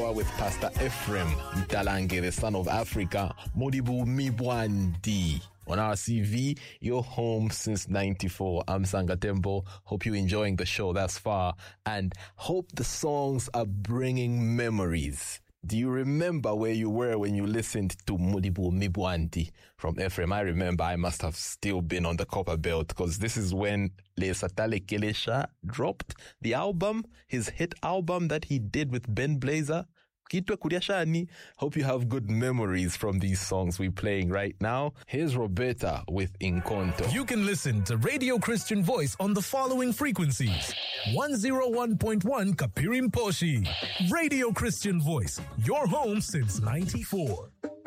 are with Pastor Ephraim Mtalange, the son of Africa, Modibo Mibwandi. On RCV, your home since 94. I'm Sangatembo. Hope you're enjoying the show thus far and hope the songs are bringing memories. Do you remember where you were when you listened to Modibo Mibwandi from Ephraim? I remember I must have still been on the Copper Belt because this is when Le Satale Kelesha dropped the album, his hit album that he did with Ben Blazer. Kitwe Kuriashani. Hope you have good memories from these songs we're playing right now. Here's Roberta with Inkonto. You can listen to Radio Christian Voice on the following frequencies. 101.1 Kapirim Poshi. Radio Christian Voice, your home since 94.